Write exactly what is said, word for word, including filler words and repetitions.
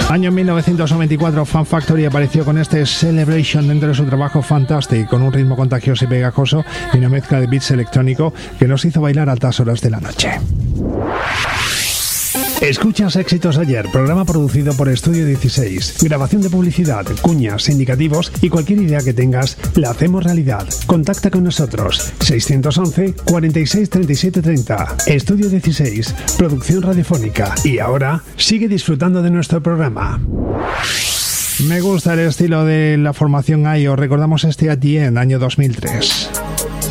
Año mil novecientos noventa y cuatro, Fun Factory apareció con este Celebration dentro de su trabajo Fantastic, con un ritmo contagioso y pegajoso y una mezcla de beats electrónico que nos hizo bailar a altas horas de la noche. Escuchas Éxitos Ayer, programa producido por Estudio dieciséis. Grabación de publicidad, cuñas, indicativos y cualquier idea que tengas, la hacemos realidad. Contacta con nosotros. seiscientos once, cuarenta y seis, treinta y siete, treinta. Estudio dieciséis, producción radiofónica. Y ahora, sigue disfrutando de nuestro programa. Me gusta el estilo de la formación I O. Recordamos este At The End, año dos mil tres.